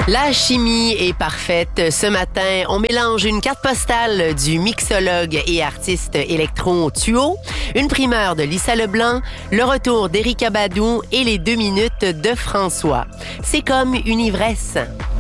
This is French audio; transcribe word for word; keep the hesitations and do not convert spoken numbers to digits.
La chimie est parfaite. Ce matin, on mélange une carte postale du mixologue et artiste électro Tuo, une primeur de Lisa Leblanc, le retour d'Erykah Badu et les deux minutes de François. C'est comme une ivresse.